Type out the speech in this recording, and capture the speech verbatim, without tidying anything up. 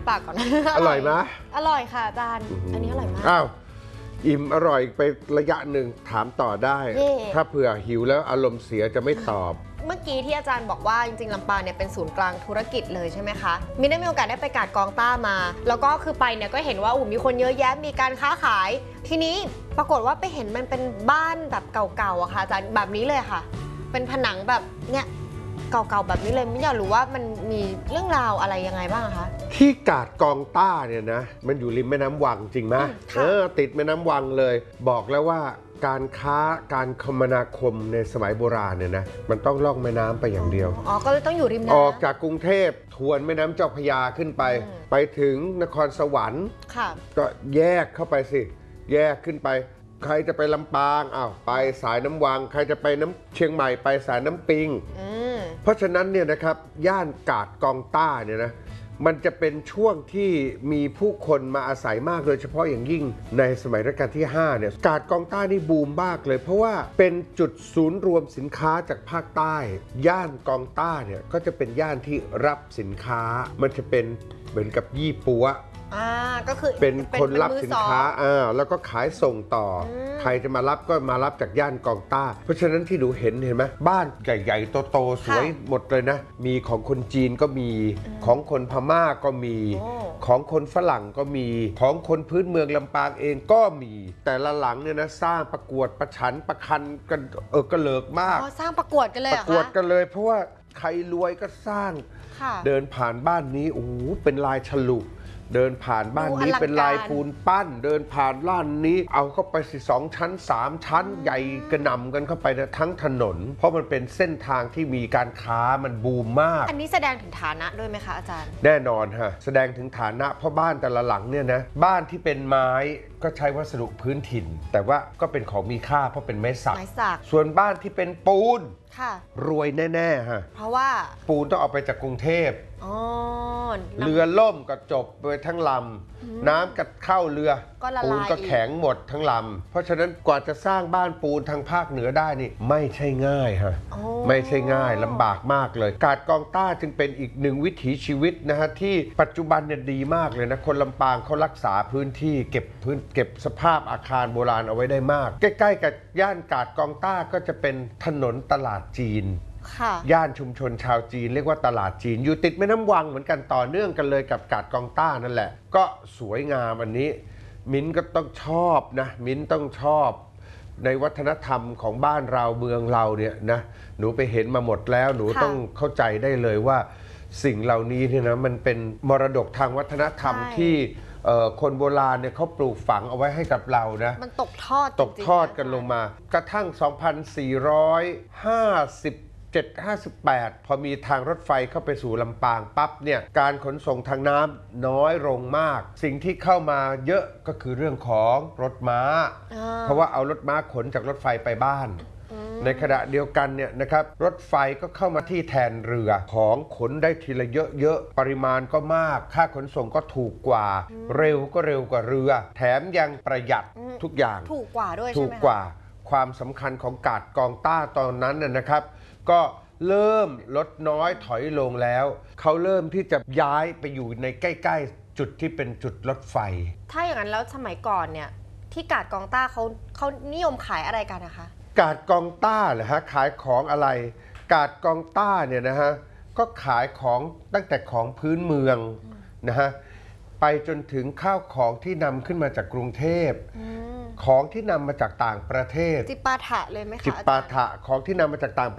ปากก่อนอร่อยไหมอร่อยค่ะอาจารย์อันนี้อร่อยมากอ้าวอิ่มอร่อยไประยะหนึ่งถามต่อได้ถ้าเผื่อหิวแล้วอารมณ์เสียจะไม่ตอบเมื่อกี้ที่อาจารย์บอกว่าจริงๆลำปางเนี่ยเป็นศูนย์กลางธุรกิจเลยใช่ไหมคะมินได้มีโอกาสได้ไปกาดกองต้ามาแล้วก็คือไปเนี่ยก็เห็นว่าอุ่มมีคนเยอะแยะมีการค้าขายทีนี้ปรากฏว่าไปเห็นมันเป็นบ้านแบบเก่าๆอะค่ะอาจารย์แบบนี้เลยค่ะเป็นผนังแบบเนี่ยเก่าๆแบบนี้เลยไม่อยากรู้ว่ามันมีเรื่องราวอะไรยังไงบ้างคะที่กาดกองต้าเนี่ยนะมันอยู่ริมแม่น้ำวังจริงไหมเออติดแม่น้ำวังเลยบอกแล้วว่าการค้าการคมนาคมในสมัยโบราณเนี่ยนะมันต้องล่องแม่น้ำไปอย่างเดียวอ๋อก็เลยต้องอยู่ริมน้ำออกจากกรุงเทพทวนแม่น้ำเจ้าพระยาขึ้นไปไปถึงนครสวรรค์ก็แยกเข้าไปสิแยกขึ้นไปใครจะไปลำปางอ้าวไปสายน้ำวังใครจะไปน้ำเชียงใหม่ไปสายน้ำปิงเพราะฉะนั้นเนี่ยนะครับย่านกาดกองต้าเนี่ยนะมันจะเป็นช่วงที่มีผู้คนมาอาศัยมากโดยเฉพาะอย่างยิ่งในสมัยรัชกาลที่ห้าเนี่ยกาดกองต้านี่บูมมากเลยเพราะว่าเป็นจุดศูนย์รวมสินค้าจากภาคใต้ย่านกองต้าเนี่ยก็จะเป็นย่านที่รับสินค้ามันจะเป็นเหมือนกับยี่ปัวอ่าก็คือเป็นคนรับสินค้าอ่าแล้วก็ขายส่งต่อใครจะมารับก็มารับจากย่านกองต้าเพราะฉะนั้นที่หนูเห็นเห็นไหมบ้านใหญ่ๆโตๆสวยหมดเลยนะมีของคนจีนก็มีของคนพม่าก็มีของคนฝรั่งก็มีของคนพื้นเมืองลำปางเองก็มีแต่ละหลังเนี่ยนะสร้างประกวดประชันประคันกันเออกระเลิกมากสร้างประกวดกันเลยประกวดกันเลยเพราะว่าใครรวยก็สร้างเดินผ่านบ้านนี้โอ้โหเป็นลายฉลุเดินผ่านบ้านนี้เป็นลายปูนปั้นเดินผ่านร้านนี้เอาเข้าไปสิสองชั้นสามชั้นใหญ่กระหน่ำกันเข้าไปนะทั้งถนนเพราะมันเป็นเส้นทางที่มีการค้ามันบูมมากอันนี้แสดงถึงฐานะด้วยไหมคะอาจารย์แน่นอนฮะแสดงถึงฐานะเพราะบ้านแต่ละหลังเนี่ยนะบ้านที่เป็นไม้ก็ใช้วัสดุพื้นถิ่นแต่ว่าก็เป็นของมีค่าเพราะเป็นไม้สักส่วนบ้านที่เป็นปูนรวยแน่ๆฮะเพราะว่าปูนต้องเอาไปจากกรุงเทพเรือล่มก็จบไปทั้งลำน้ำกัดเข้าเรือปูนก็แข็งหมดทั้งลำเพราะฉะนั้นกว่าจะสร้างบ้านปูนทางภาคเหนือได้นี่ไม่ใช่ง่ายฮะไม่ใช่ง่ายลำบากมากเลยกาดกองต้าจึงเป็นอีกหนึ่งวิถีชีวิตนะฮะที่ปัจจุบันเนี่ยดีมากเลยนะคนลำปางเขารักษาพื้นที่เก็บพื้นเก็บสภาพอาคารโบราณเอาไว้ได้มากใกล้ๆกับย่านกาดกองต้าก็จะเป็นถนนตลาดจีนย่านชุมชนชาวจีนเรียกว่าตลาดจีนอยู่ติดแม่น้ำวังเหมือนกันต่อเนื่องกันเลยกับกาดกองต้านั่นแหละก็สวยงามอันนี้มิ้นก็ต้องชอบนะมิ้นต้องชอบในวัฒนธรรมของบ้านเราเมืองเราเนี่ยนะหนูไปเห็นมาหมดแล้วหนูต้องเข้าใจได้เลยว่าสิ่งเหล่านี้เนี่ยนะมันเป็นมรดกทางวัฒนธรรมที่คนโบราณเนี่ยเขาปลูกฝังเอาไว้ให้กับเรานะมันตกทอดตกทอดกันลงมากระทั่งสองพันสี่ร้อยห้าสิบเจ็ด ห้าสิบแปดพอมีทางรถไฟเข้าไปสู่ลำปางปั๊บเนี่ยการขนส่งทางน้ำน้อยลงมากสิ่งที่เข้ามาเยอะก็คือเรื่องของรถม้าเพราะว่าเอารถม้าขนจากรถไฟไปบ้านในขณะเดียวกันเนี่ยนะครับรถไฟก็เข้ามาที่แทนเรือของขนได้ทีละเยอะๆปริมาณก็มากค่าขนส่งก็ถูกกว่าเร็วก็เร็วกว่าเรือแถมยังประหยัดทุกอย่างถูกกว่าด้วยถูกกว่าความสำคัญของกาดกองต้าตอนนั้นน่ะนะครับก็เริ่มลดน้อยถอยลงแล้วเขาเริ่มที่จะย้ายไปอยู่ในใกล้ๆจุดที่เป็นจุดรถไฟถ้าอย่างนั้นแล้วสมัยก่อนเนี่ยที่กาดกองต้าเขาเขานิยมขายอะไรกันนะคะกาดกองต้าเหรอฮะขายของอะไรกาดกองต้าเนี่ยนะฮะก็ขายของตั้งแต่ของพื้นเมืองนะฮะไปจนถึงข้าวของที่นำขึ้นมาจากกรุงเทพของที่นำมาจากต่างประเทศจิปาถะเลยไหมคะจิปาถะของที่นำมาจากต่าง